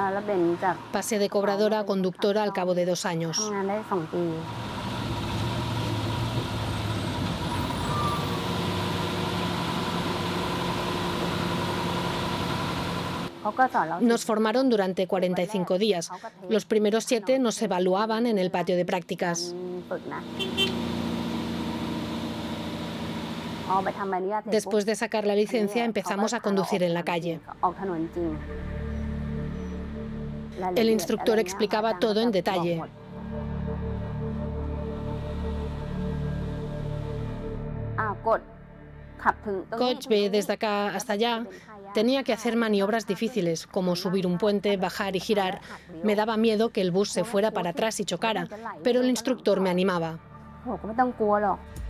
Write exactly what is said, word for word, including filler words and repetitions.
Pasé de cobradora a conductora al cabo de dos años. Nos formaron durante cuarenta y cinco días. Los primeros siete nos evaluaban en el patio de prácticas. Después de sacar la licencia, empezamos a conducir en la calle. El instructor explicaba todo en detalle. Coach, ve desde acá hasta allá. Tenía que hacer maniobras difíciles, como subir un puente, bajar y girar. Me daba miedo que el bus se fuera para atrás y chocara, pero el instructor me animaba.